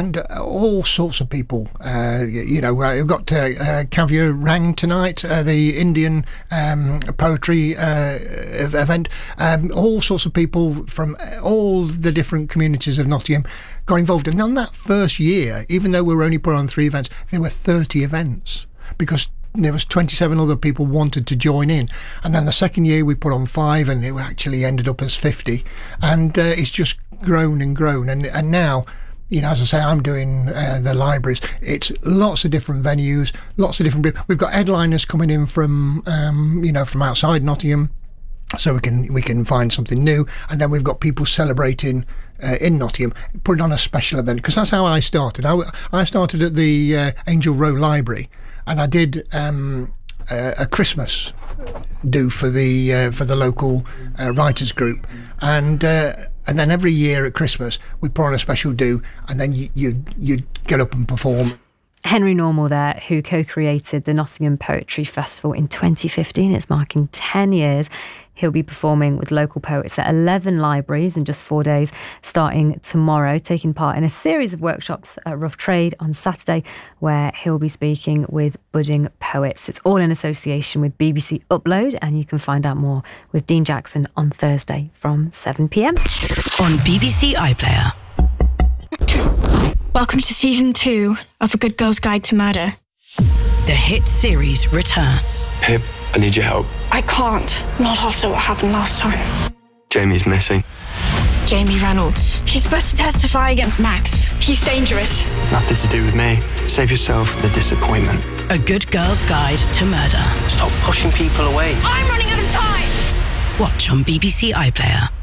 and all sorts of people. We've got Kavya Rang tonight, the Indian poetry event. All sorts of people from all the different communities of Nottingham got involved. And on that first year, even though we were only put on 3 events, there were 30 events because there was 27 other people wanted to join in. And then the second year we put on 5, and it actually ended up as 50. And it's just grown and grown. And now, as I say, I'm doing the libraries. It's lots of different venues, lots of different people. We've got headliners coming in from outside Nottingham, so we can find something new. And then we've got people celebrating in Nottingham, put it on a special event, because that's how I started. I started at the Angel Row Library, and I did a Christmas do for the local writers group, and then every year at Christmas we put on a special do, and then you'd get up and perform. Henry Normal there, who co-created the Nottingham Poetry Festival in 2015. It's marking 10 years. He'll be performing with local poets at 11 libraries in just 4 days, starting tomorrow, taking part in a series of workshops at Rough Trade on Saturday, where he'll be speaking with budding poets. It's all in association with BBC Upload, and you can find out more with Dean Jackson on Thursday from 7 p.m. on BBC iPlayer. Welcome to season 2 of A Good Girl's Guide to Murder. The hit series returns. Pip, I need your help. I can't. Not after what happened last time. Jamie's missing. Jamie Reynolds. She's supposed to testify against Max. He's dangerous. Nothing to do with me. Save yourself from the disappointment. A Good Girl's Guide to Murder. Stop pushing people away. I'm running out of time! Watch on BBC iPlayer.